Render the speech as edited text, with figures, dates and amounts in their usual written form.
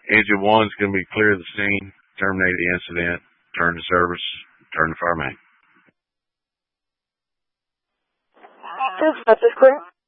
Engine 1's going to be clear of the scene, terminate the incident, turn to service, turn to fire main. Dispatch is clear.